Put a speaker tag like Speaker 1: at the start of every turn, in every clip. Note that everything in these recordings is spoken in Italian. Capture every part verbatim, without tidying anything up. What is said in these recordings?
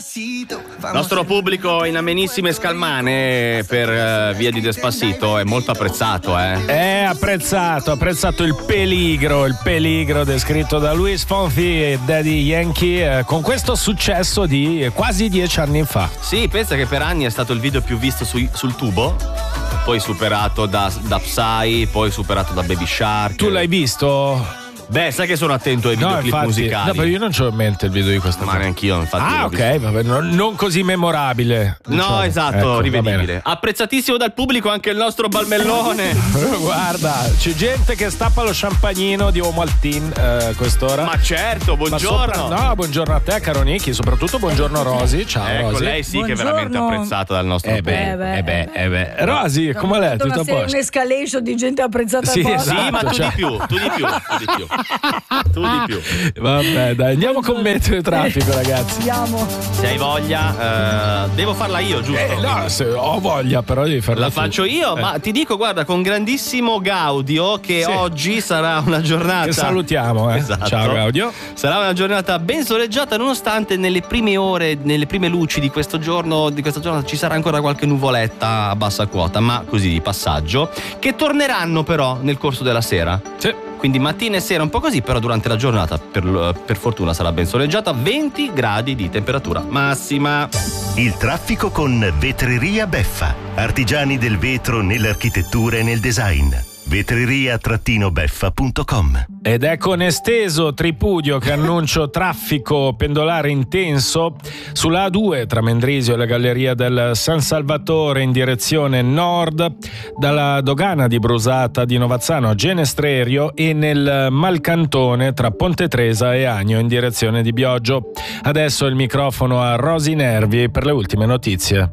Speaker 1: Il nostro pubblico in amenissime scalmane per uh, via di Despacito è molto apprezzato, eh.
Speaker 2: È apprezzato, apprezzato il peligro, il peligro descritto da Luis Fonsi e Daddy Yankee eh, con questo successo di quasi dieci anni fa.
Speaker 1: Sì, pensa che per anni è stato il video più visto su, sul tubo, poi superato da, da Psy, poi superato da Baby Shark.
Speaker 2: Tu l'hai visto?
Speaker 1: Beh, sai che sono attento ai videoclip
Speaker 2: no, infatti,
Speaker 1: musicali.
Speaker 2: No, però io non c'ho in mente il video di questa.
Speaker 1: Ma neanch'io, infatti.
Speaker 2: Ah, ok, vabbè, non, non così memorabile. Diciamo.
Speaker 1: No, esatto, ecco, rivedibile. Apprezzatissimo dal pubblico anche il nostro balmellone.
Speaker 2: Guarda, c'è gente che stappa lo champagnino di Omaltin eh, quest'ora.
Speaker 1: Ma certo, buongiorno.
Speaker 2: Sopra, no, buongiorno a te, caro Nicky, soprattutto buongiorno Rosy. Ciao,
Speaker 1: ecco,
Speaker 2: Rosy.
Speaker 1: lei sì
Speaker 3: buongiorno.
Speaker 1: Che è veramente apprezzata dal nostro
Speaker 2: eh beh,
Speaker 1: pubblico.
Speaker 2: Eh beh, eh beh. Rosy, come l'è? Tutto a posto?
Speaker 3: Un'escalation di gente apprezzata
Speaker 2: sì,
Speaker 3: a
Speaker 2: esatto,
Speaker 1: sì, ma tu
Speaker 2: cioè...
Speaker 1: di più, tu di più, tu di più. Tu di più.
Speaker 2: Vabbè, dai, andiamo con meteo e traffico, ragazzi.
Speaker 3: Andiamo.
Speaker 1: Se hai voglia, eh, devo farla io, giusto?
Speaker 2: Eh, no, se ho voglia, però devi farla
Speaker 1: La
Speaker 2: tu.
Speaker 1: faccio io,
Speaker 2: eh.
Speaker 1: ma ti dico, guarda, con grandissimo Gaudio che
Speaker 2: sì.
Speaker 1: oggi sarà una giornata.
Speaker 2: Che salutiamo, eh.
Speaker 1: Esatto.
Speaker 2: Ciao, Gaudio.
Speaker 1: Sarà una giornata ben soleggiata, nonostante nelle prime ore, nelle prime luci di questo giorno, di questa giornata ci sarà ancora qualche nuvoletta a bassa quota, ma così di passaggio, che torneranno però nel corso della sera.
Speaker 2: Sì.
Speaker 1: Quindi mattina e sera un po' così, però durante la giornata per, per fortuna sarà ben soleggiata, venti gradi di temperatura massima.
Speaker 4: Il traffico con Vetreria Beffa, artigiani del vetro nell'architettura e nel design. vetreria beffa punto com.
Speaker 2: Ed è con esteso tripudio che annuncio traffico pendolare intenso sulla A due tra Mendrisio e la galleria del San Salvatore in direzione nord, dalla dogana di Brusata di Novazzano a Genestrerio e nel Malcantone tra Ponte Tresa e Agno in direzione di Bioggio. Adesso il microfono a Rosy Nervi per le ultime notizie.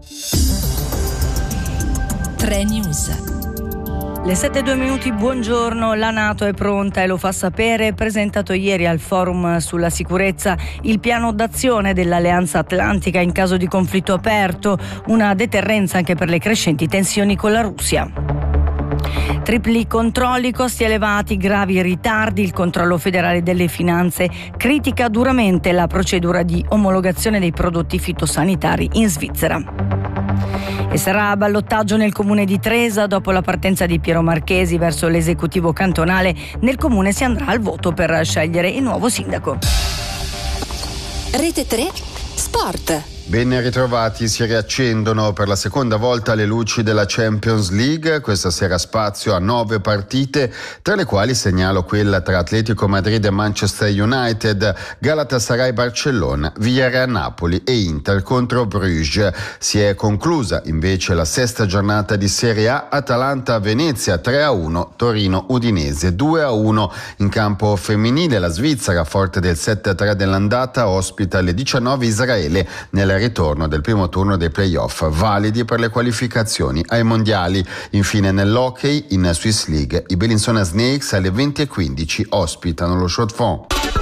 Speaker 5: tre News.
Speaker 3: Le sette e due minuti, buongiorno. La NATO è pronta e lo fa sapere. Presentato ieri al forum sulla sicurezza il piano d'azione dell'Alleanza Atlantica in caso di conflitto aperto, una deterrenza anche per le crescenti tensioni con la Russia. Tripli controlli, costi elevati, gravi ritardi. Il controllo federale delle finanze critica duramente la procedura di omologazione dei prodotti fitosanitari in Svizzera. E sarà a ballottaggio nel comune di Tresa dopo la partenza di Piero Marchesi verso l'esecutivo cantonale. Nel comune si andrà al voto per scegliere il nuovo sindaco.
Speaker 5: Rete tre Sport.
Speaker 6: Ben ritrovati, si riaccendono per la seconda volta le luci della Champions League. Questa sera spazio a nove partite, tra le quali segnalo quella tra Atletico Madrid e Manchester United, Galatasaray Barcellona, Villarreal Napoli e Inter contro Bruges. Si è conclusa invece la sesta giornata di Serie A, Atalanta Venezia tre a uno, Torino Udinese due a uno. In campo femminile la Svizzera, forte del sette a tre dell'andata, ospita alle diciannove Israele nel ritorno del primo turno dei playoff validi per le qualificazioni ai mondiali. Infine nell'hockey in Swiss League i Bellinzona Snakes alle venti e quindici ospitano lo Chaux-de-Fonds.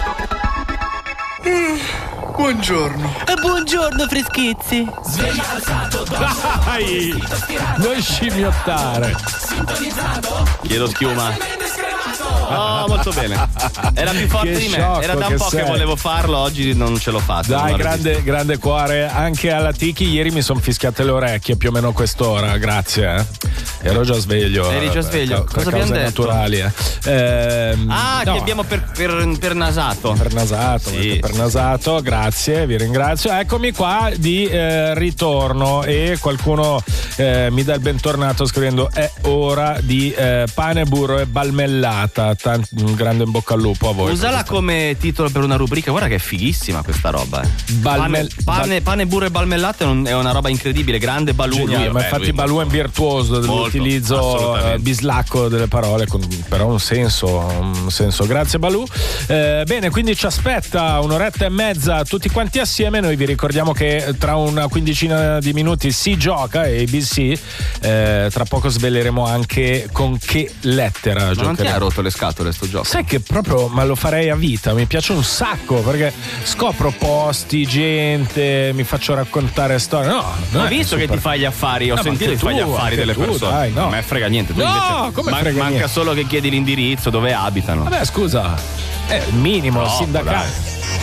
Speaker 7: Mm, buongiorno.
Speaker 8: E buongiorno freschezzi.
Speaker 7: Sveglia alzato,
Speaker 2: dai, non scimmiottare.
Speaker 7: Sintonizzato.
Speaker 1: Chiedo schiuma. No, molto bene. Era più forte
Speaker 2: Che
Speaker 1: di me.
Speaker 2: sciocco
Speaker 1: Era da un
Speaker 2: che
Speaker 1: po'
Speaker 2: sei.
Speaker 1: che volevo farlo, oggi non ce l'ho fatta.
Speaker 2: Dai, grande, grande cuore anche alla Tiki. Ieri mi sono fischiate le orecchie più o meno a quest'ora, grazie. Eh. Ero già sveglio.
Speaker 1: Eri già
Speaker 2: eh,
Speaker 1: sveglio?
Speaker 2: per
Speaker 1: Cosa abbiamo
Speaker 2: cause
Speaker 1: detto?
Speaker 2: naturali. Eh. Ehm,
Speaker 1: Ah,
Speaker 2: no.
Speaker 1: che abbiamo per, per, per nasato.
Speaker 2: Per nasato,
Speaker 1: Sì.
Speaker 2: per nasato, grazie, vi ringrazio. Eccomi qua di eh, ritorno e qualcuno eh, mi dà il bentornato scrivendo è ora di eh, pane, burro e balmellata. Tant- un grande in bocca al lupo a voi.
Speaker 1: Usala come titolo per una rubrica, guarda che è fighissima questa roba. Eh.
Speaker 2: Balmel-
Speaker 1: pane, pane, pane, burro e balmellata è, un- è una roba incredibile, grande Balù.
Speaker 2: Geniale,
Speaker 1: lui,
Speaker 2: ma
Speaker 1: beh,
Speaker 2: infatti
Speaker 1: lui-
Speaker 2: Balù è un virtuoso dell'utilizzo
Speaker 1: assolutamente.
Speaker 2: eh, bislacco delle parole, con però un senso, un senso. Grazie Balù. Eh, bene, quindi ci aspetta un'oretta e mezza tutti quanti assieme. Noi vi ricordiamo che tra una quindicina di minuti si gioca A B C. Eh, tra poco sveleremo anche con che lettera
Speaker 1: Ma non ti
Speaker 2: giocheremo.
Speaker 1: ha rotto le scatole sto gioco?
Speaker 2: Sai che proprio, ma lo farei a vita, mi piace un sacco perché scopro posti, gente, mi faccio raccontare storie. No, non
Speaker 1: Ma
Speaker 2: è
Speaker 1: visto che
Speaker 2: super-
Speaker 1: ti fai gli affari, ho
Speaker 2: No, ma
Speaker 1: sentito che
Speaker 2: anche
Speaker 1: ti fai gli
Speaker 2: tu,
Speaker 1: affari
Speaker 2: anche
Speaker 1: delle
Speaker 2: tu,
Speaker 1: persone.
Speaker 2: dai, no.
Speaker 1: Non me frega niente. Tu
Speaker 2: No,
Speaker 1: invece
Speaker 2: come
Speaker 1: ma-
Speaker 2: frega
Speaker 1: manca
Speaker 2: niente?
Speaker 1: solo che chiedi l'indirizzo dove abitano.
Speaker 2: Vabbè, scusa, è il minimo, il
Speaker 1: Troppo,
Speaker 2: sindacale.
Speaker 1: dai.